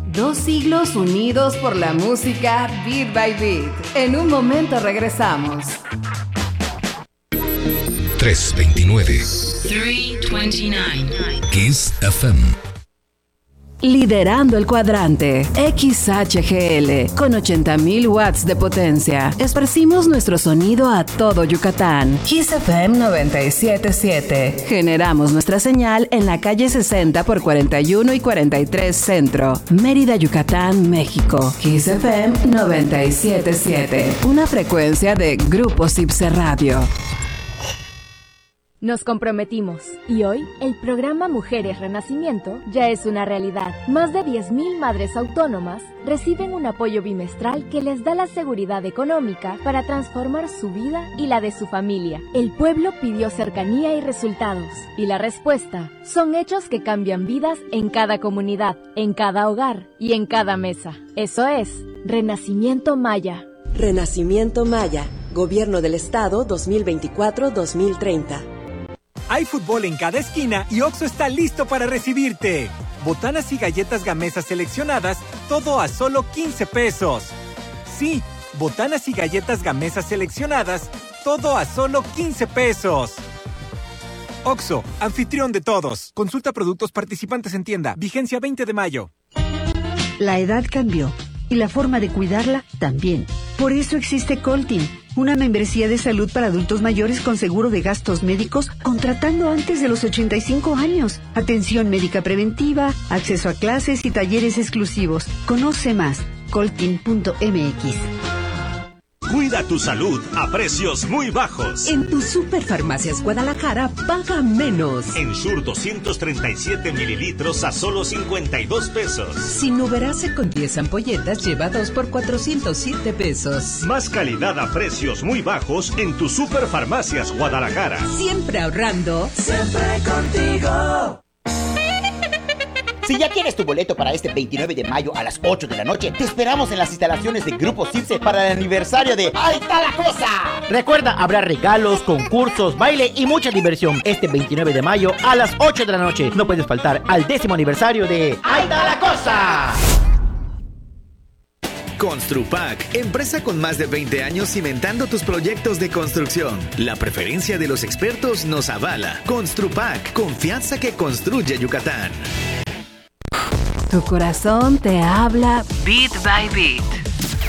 2 siglos unidos por la música Beat by Beat. En un momento regresamos. 329 Kiss FM. Liderando el cuadrante, XHGL, con 80.000 watts de potencia. Esparcimos nuestro sonido a todo Yucatán. Kiss FM 97.7. Generamos nuestra señal en la calle 60 por 41 y 43 Centro, Mérida, Yucatán, México. Kiss FM 97.7. Una frecuencia de Grupo Cipse Radio. Nos comprometimos y hoy el programa Mujeres Renacimiento ya es una realidad. Más de 10.000 madres autónomas reciben un apoyo bimestral que les da la seguridad económica para transformar su vida y la de su familia. El pueblo pidió cercanía y resultados, y la respuesta son hechos que cambian vidas en cada comunidad, en cada hogar y en cada mesa. Eso es Renacimiento Maya. Renacimiento Maya, Gobierno del Estado 2024-2030. Hay fútbol en cada esquina y Oxxo está listo para recibirte. Botanas y galletas Gamesa seleccionadas, todo a solo 15 pesos. Sí, botanas y galletas Gamesa seleccionadas, todo a solo 15 pesos. Oxxo, anfitrión de todos. Consulta productos participantes en tienda. Vigencia 20 de mayo. La edad cambió y la forma de cuidarla también. Por eso existe Coltin, una membresía de salud para adultos mayores con seguro de gastos médicos contratando antes de los 85 años. Atención médica preventiva, acceso a clases y talleres exclusivos. Conoce más, coltin.mx. Cuida tu salud a precios muy bajos. En tu Superfarmacias Guadalajara, paga menos. Ensure 237 mililitros a solo 52 pesos. Sinuberase con 10 ampolletas lleva 2 por 407 pesos. Más calidad a precios muy bajos en tu Superfarmacias Guadalajara. Siempre ahorrando. Siempre contigo. Si ya tienes tu boleto para este 29 de mayo a las 8 de la noche, te esperamos en las instalaciones de Grupo Cipse para el aniversario de ¡Ahí está la cosa! Recuerda, habrá regalos, concursos, baile y mucha diversión este 29 de mayo a las 8 de la noche. No puedes faltar al 10º aniversario de ¡Ahí está la cosa! Construpac, empresa con más de 20 años cimentando tus proyectos de construcción. La preferencia de los expertos nos avala. Construpac, confianza que construye Yucatán. Tu corazón te habla Beat by Beat.